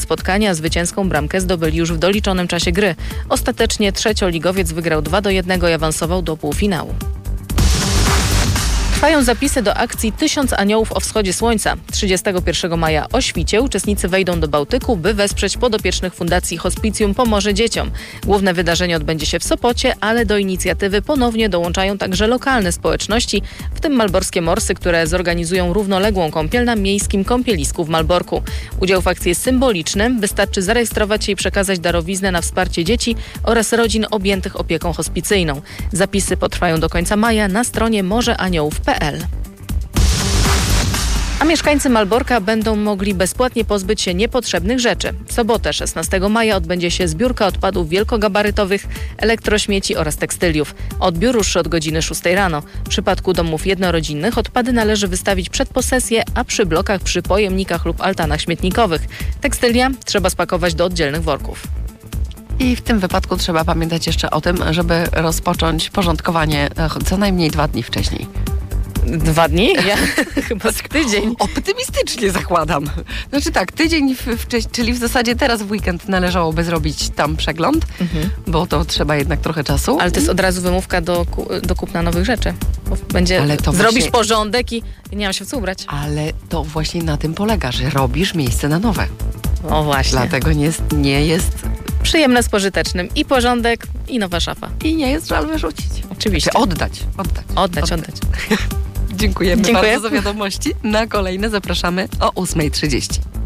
spotkania zwycięską bramkę zdobyli już w doliczonym czasie gry. Ostatecznie trzecioligowiec wygrał 2-1 i awansował do półfinału. Trwają zapisy do akcji 1000 aniołów o wschodzie słońca. 31 maja o świcie uczestnicy wejdą do Bałtyku, by wesprzeć podopiecznych Fundacji Hospicjum Pomoże Dzieciom. Główne wydarzenie odbędzie się w Sopocie, ale do inicjatywy ponownie dołączają także lokalne społeczności, w tym malborskie morsy, które zorganizują równoległą kąpiel na miejskim kąpielisku w Malborku. Udział w akcji jest symboliczny. Wystarczy zarejestrować się i przekazać darowiznę na wsparcie dzieci oraz rodzin objętych opieką hospicyjną. Zapisy potrwają do końca maja na stronie morzeaniołów.pl. A mieszkańcy Malborka będą mogli bezpłatnie pozbyć się niepotrzebnych rzeczy. W sobotę 16 maja odbędzie się zbiórka odpadów wielkogabarytowych, elektrośmieci oraz tekstyliów. Odbiór ruszy od godziny 6 rano. W przypadku domów jednorodzinnych odpady należy wystawić przed posesję, a przy blokach przy pojemnikach lub altanach śmietnikowych. Tekstylia trzeba spakować do oddzielnych worków. I w tym wypadku trzeba pamiętać jeszcze o tym, żeby rozpocząć porządkowanie co najmniej 2 dni wcześniej. 2 dni? Ja chyba tydzień. Optymistycznie zakładam. Znaczy tak, tydzień wcześniej, czyli w zasadzie teraz w weekend należałoby zrobić tam przegląd, bo to trzeba jednak trochę czasu. Ale to jest od razu wymówka do kupna nowych rzeczy. Bo będzie zrobisz właśnie porządek i nie mam się w co ubrać. Ale to właśnie na tym polega, że robisz miejsce na nowe. O właśnie. Dlatego nie jest przyjemne z pożytecznym. I porządek, i nowa szafa. I nie jest żal wyrzucić. Oczywiście. Oddać. Dziękujemy bardzo za wiadomości. Na kolejne zapraszamy o 8:30.